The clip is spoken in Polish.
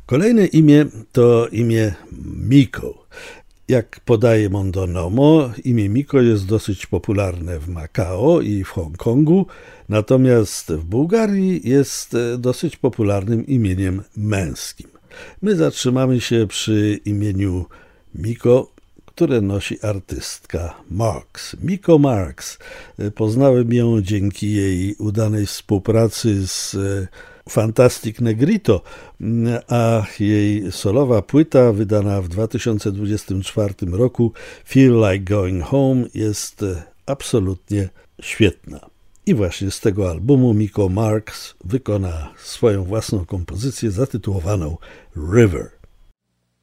Kolejne imię to imię Miko. Jak podaje Mondonomo, imię Miko jest dosyć popularne w Makao i w Hongkongu, natomiast w Bułgarii jest dosyć popularnym imieniem męskim. My zatrzymamy się przy imieniu Miko, które nosi artystka Marks. Miko Marks. Poznałem ją dzięki jej udanej współpracy z Fantastic Negrito, a jej solowa płyta wydana w 2024 roku Feel Like Going Home jest absolutnie świetna. I właśnie z tego albumu Miko Marks wykona swoją własną kompozycję zatytułowaną River.